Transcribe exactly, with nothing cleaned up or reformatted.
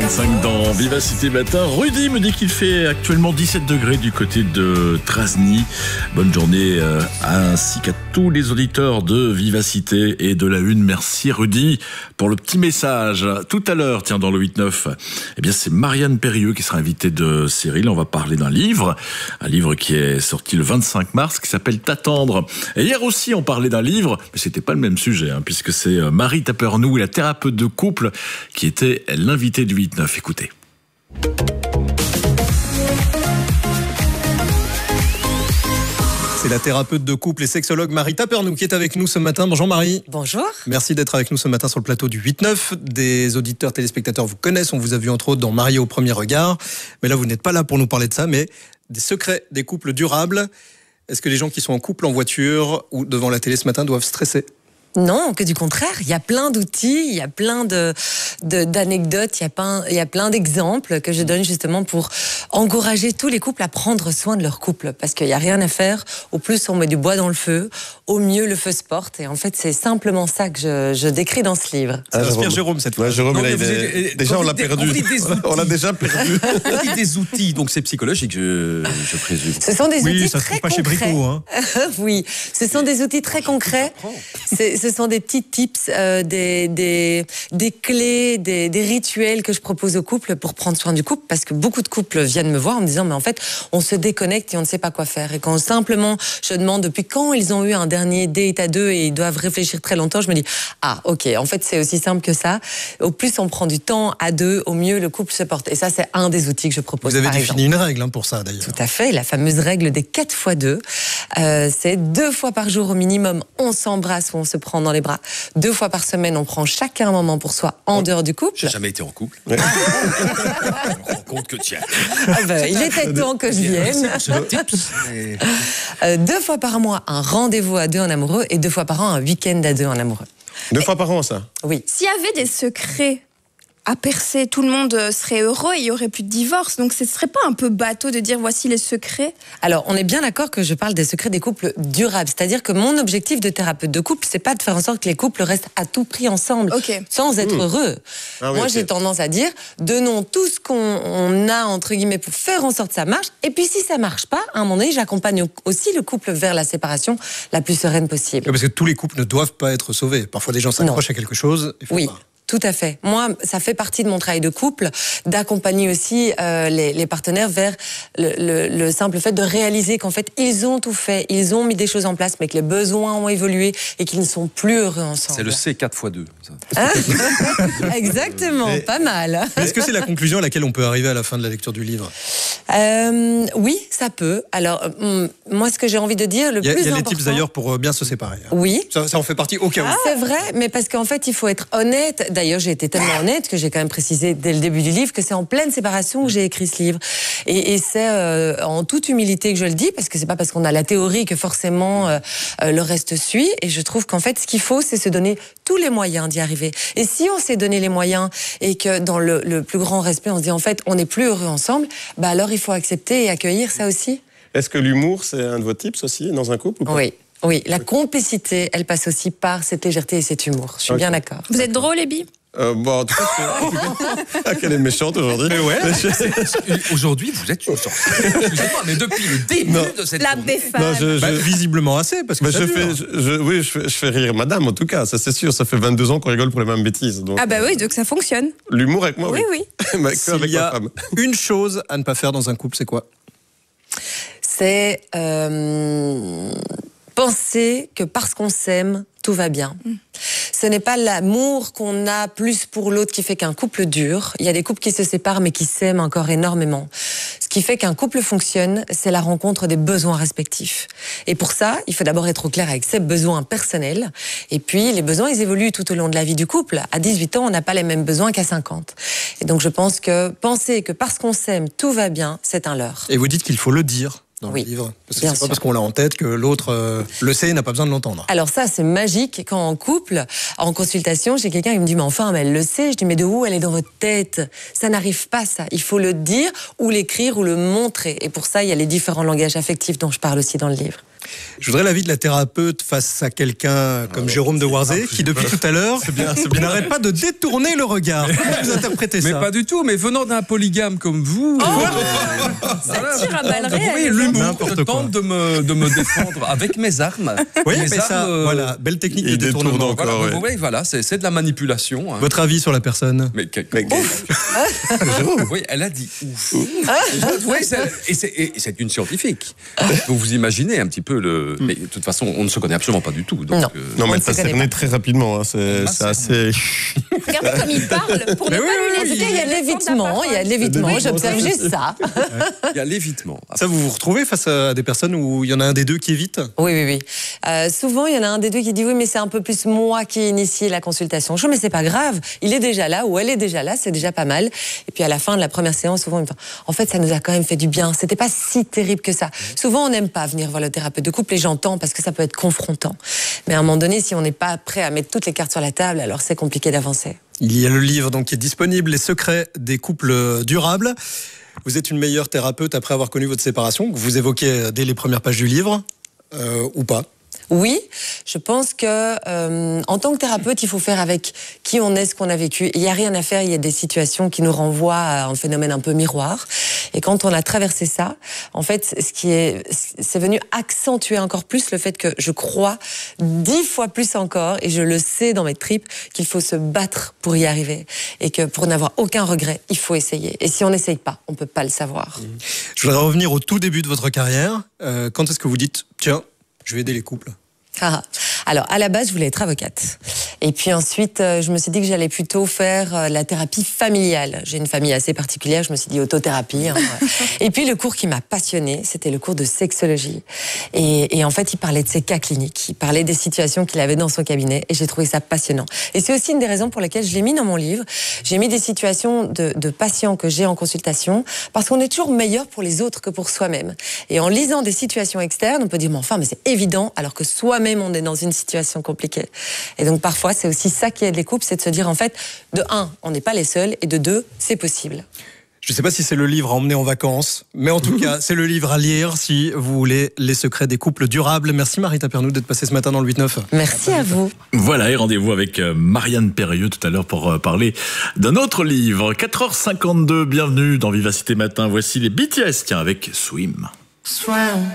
trente-cinq dans Vivacité Matin. Rudy me dit qu'il fait actuellement dix-sept degrés du côté de Trasny. Bonne journée euh, ainsi qu'à tous les auditeurs de Vivacité et de la Une. Merci Rudy pour le petit message. Tout à l'heure, tiens, dans le huit neuf, eh bien c'est Marianne Périeux qui sera invitée de Cyril. On va parler d'un livre, un livre qui est sorti le vingt-cinq mars, qui s'appelle T'attendre. Et hier aussi, on parlait d'un livre, mais c'était pas le même sujet, hein, puisque c'est Marie Tapernou, la thérapeute de couple, qui était l'invitée du huit neuf. Écoutez. C'est la thérapeute de couple et sexologue Marie Tapernou qui est avec nous ce matin. Bonjour Marie. Bonjour. Merci d'être avec nous ce matin sur le plateau du huit neuf. Des auditeurs, téléspectateurs vous connaissent. On vous a vu entre autres dans Marié au premier regard. Mais là, vous n'êtes pas là pour nous parler de ça, mais des secrets des couples durables. Est-ce que les gens qui sont en couple, en voiture ou devant la télé ce matin doivent stresser ? Non, que du contraire. Il y a plein d'outils, il y a plein de, de, d'anecdotes, il y a plein, il y a plein d'exemples que je donne justement pour encourager tous les couples à prendre soin de leur couple. Parce qu'il n'y a rien à faire. Au plus, on met du bois dans le feu. Au mieux, le feu se porte. Et en fait, c'est simplement ça que je, je décris dans ce livre. Ça inspire Jérôme, Jérôme cette fois. Ouais, Jérôme, non, là, il est... est... déjà, on l'a perdu. On l'a déjà perdu. On dit des outils, donc c'est psychologique, je, je présume. Ce sont des oui, outils ça très pas concrets. Chez Brico, hein. Oui, ce sont des outils très concrets. C'est, ce sont des petits tips, euh, des, des, des clés, des, des rituels que je propose aux couples pour prendre soin du couple, parce que beaucoup de couples viennent me voir en me disant mais en fait on se déconnecte et on ne sait pas quoi faire. Et quand simplement je demande depuis quand ils ont eu un dernier date à deux et ils doivent réfléchir très longtemps, je me dis ah ok, en fait c'est aussi simple que ça. Au plus on prend du temps à deux, au mieux le couple se porte. Et ça c'est un des outils que je propose. Vous avez par défini exemple. une règle hein, pour ça d'ailleurs. Tout à fait, la fameuse règle des quatre fois deux. Euh, c'est deux fois par jour au minimum, on s'embrasse ou on se prend dans les bras. Deux fois par semaine, on prend chacun un moment pour soi en dehors du couple. J'ai jamais été en couple. Je me rends compte que tiens. Ah ben, il était temps que je vienne. euh, deux fois par mois, un rendez-vous à deux en amoureux et deux fois par an, un week-end à deux en amoureux. Deux fois par an, ça? Oui. S'il y avait des secrets à percer, tout le monde serait heureux et il n'y aurait plus de divorce. Donc ce ne serait pas un peu bateau de dire voici les secrets? Alors, on est bien d'accord que je parle des secrets des couples durables. C'est-à-dire que mon objectif de thérapeute de couple, c'est pas de faire en sorte que les couples restent à tout prix ensemble, okay. sans être mmh. heureux. Ah oui, Moi, okay. j'ai tendance à dire, donnons tout ce qu'on on a, entre guillemets, pour faire en sorte que ça marche. Et puis, si ça marche pas, à un moment donné, j'accompagne aussi le couple vers la séparation la plus sereine possible. Oui, parce que tous les couples ne doivent pas être sauvés. Parfois, des gens s'accrochent à quelque chose. Il faut oui. pas. Tout à fait. Moi, ça fait partie de mon travail de couple, d'accompagner aussi euh, les, les partenaires vers le, le, le simple fait de réaliser qu'en fait, ils ont tout fait, ils ont mis des choses en place, mais que les besoins ont évolué et qu'ils ne sont plus heureux ensemble. C'est le C quatre fois deux. Ça. Hein Exactement, mais, pas mal. Est-ce que c'est la conclusion à laquelle on peut arriver à la fin de la lecture du livre? euh, Oui, ça peut. Alors, hum, moi, ce que j'ai envie de dire, le il y a, plus important... Il y a important... les tips d'ailleurs pour bien se séparer. Hein. Oui. Ça, ça en fait partie au cas où. Ah, c'est vrai, mais parce qu'en fait, il faut être honnête. D'ailleurs, j'ai été tellement honnête que j'ai quand même précisé dès le début du livre que c'est en pleine séparation que j'ai écrit ce livre. Et, et c'est euh, en toute humilité que je le dis, parce que c'est pas parce qu'on a la théorie que forcément euh, euh, le reste suit. Et je trouve qu'en fait, ce qu'il faut, c'est se donner tous les moyens d'y arriver. Et si on s'est donné les moyens et que dans le, le plus grand respect, on se dit en fait, on n'est plus heureux ensemble, bah alors il faut accepter et accueillir ça aussi. Est-ce que l'humour, c'est un de vos tips aussi dans un couple ou pas? Oui. Oui, la complicité, elle passe aussi par cette légèreté et cet humour. Je suis okay. bien d'accord. Vous êtes drôle, Ebi? Euh, bon, en tout cas, ah, qu'elle est méchante aujourd'hui. Mais ouais. Aujourd'hui, vous êtes une sorcière. Excusez-moi, mais depuis le début non. de cette la journée. Non, je, bah, je... visiblement assez, parce que bah, ça je dure. fais, je, je, oui, je fais, je fais rire madame, en tout cas, ça c'est sûr. Ça fait vingt-deux ans qu'on rigole pour les mêmes bêtises. Donc, ah bah oui, donc ça fonctionne. L'humour avec moi, oui. Oui, oui. Mais S'il y a une chose à ne pas faire dans un couple, c'est quoi? C'est euh, penser que parce qu'on s'aime, tout va bien. Mm. Ce n'est pas l'amour qu'on a plus pour l'autre qui fait qu'un couple dure. Il y a des couples qui se séparent mais qui s'aiment encore énormément. Ce qui fait qu'un couple fonctionne, c'est la rencontre des besoins respectifs. Et pour ça, il faut d'abord être au clair avec ses besoins personnels. Et puis, les besoins, ils évoluent tout au long de la vie du couple. À dix-huit ans, on n'a pas les mêmes besoins qu'à cinquante. Et donc, je pense que penser que parce qu'on s'aime, tout va bien, c'est un leurre. Et vous dites qu'il faut le dire dans oui, le livre. Parce que bien c'est sûr. pas parce qu'on l'a en tête que l'autre euh, le sait et n'a pas besoin de l'entendre. Alors ça, c'est magique. Quand en couple, en consultation, j'ai quelqu'un qui me dit « Mais enfin, mais elle le sait ». Je dis « Mais de où elle est dans votre tête ?» Ça n'arrive pas, ça. Il faut le dire ou l'écrire ou le montrer. Et pour ça, il y a les différents langages affectifs dont je parle aussi dans le livre. Je voudrais l'avis de la thérapeute face à quelqu'un comme Jérôme de Warzé, qui depuis tout à l'heure n'arrête pas de détourner le regard. Comment vous interprétez Mais ça? pas du tout, mais venant d'un polygame comme vous, Ça tire à balles vous voyez, réelles. l'humour, N'importe je quoi. tente de me, de me défendre avec mes armes. Oui, Mes mais ça, armes, euh, voilà, belle technique de il détourne détournement. encore. Voilà, ouais. vous voyez, voilà, c'est c'est de la manipulation. hein. Votre avis sur la personne? Mais, que- Mais- oui, elle a dit ouf. Oui, c'est- et c'est et c'est une scientifique. Vous vous imaginez un petit peu le. Mais de toute façon, on ne se connaît absolument pas du tout. Donc, Non. euh, Non, On mais ne t'as se connaît cerné pas. très rapidement. hein, C'est Ah, c'est c'est- assez. Regardez comme il parle pour ne Mais pas oui, lui oui, En tout laisser. cas, il y a de l'évitement, il y a de l'évitement, j'observe juste ça. il y a l'évitement. Ça, vous vous retrouvez face à des personnes où il y en a un des deux qui évite? Oui, oui, oui. Euh, souvent, il y en a un des deux qui dit oui, mais c'est un peu plus moi qui ai initié la consultation. Je dis, mais c'est pas grave, il est déjà là ou elle est déjà là, c'est déjà pas mal. Et puis à la fin de la première séance, souvent, il me dit, en fait, ça nous a quand même fait du bien. C'était pas si terrible que ça. Souvent, on n'aime pas venir voir le thérapeute de couple et j'entends parce que ça peut être confrontant. Mais à un moment donné, si on n'est pas prêt à mettre toutes les cartes sur la table, alors c'est compliqué d'avancer. Il y a le livre donc, qui est disponible, Les secrets des couples durables. Vous êtes une meilleure thérapeute après avoir connu votre séparation, que vous évoquez dès les premières pages du livre, euh, ou pas? Oui, je pense que euh, en tant que thérapeute, il faut faire avec qui on est, ce qu'on a vécu. Il n'y a rien à faire, il y a des situations qui nous renvoient à un phénomène un peu miroir. Et quand on a traversé ça, en fait, ce qui est, c'est venu accentuer encore plus le fait que je crois dix fois plus encore, et je le sais dans mes tripes, qu'il faut se battre pour y arriver. Et que pour n'avoir aucun regret, il faut essayer. Et si on n'essaye pas, on ne peut pas le savoir. Je voudrais revenir au tout début de votre carrière. Euh, quand est-ce que vous dites, tiens, je vais aider les couples? Ah, alors, à la base, je voulais être avocate. Et puis ensuite, euh, je me suis dit que j'allais plutôt faire euh, la thérapie familiale. J'ai une famille assez particulière, je me suis dit autothérapie. Hein, ouais. Et puis, le cours qui m'a passionnée, c'était le cours de sexologie. Et, et en fait, il parlait de ses cas cliniques, il parlait des situations qu'il avait dans son cabinet, et j'ai trouvé ça passionnant. Et c'est aussi une des raisons pour lesquelles je l'ai mis dans mon livre. J'ai mis des situations de, de patients que j'ai en consultation, parce qu'on est toujours meilleur pour les autres que pour soi-même. Et en lisant des situations externes, on peut dire, mais enfin, mais c'est évident, alors que soi-même, on est dans une situation compliquée. Et donc parfois, c'est aussi ça qui aide les couples, c'est de se dire en fait, de un, on n'est pas les seuls, et de deux, c'est possible. Je ne sais pas si c'est le livre à emmener en vacances, mais en tout cas, c'est le livre à lire si vous voulez les secrets des couples durables. Merci Marita Pernou d'être passée ce matin dans le huit neuf. Merci à vous. Voilà, et rendez-vous avec euh, Marianne Perrieux tout à l'heure pour euh, parler d'un autre livre. quatre heures cinquante-deux, bienvenue dans Vivacité Matin. Voici les B T S, tiens, avec Swim. Swim.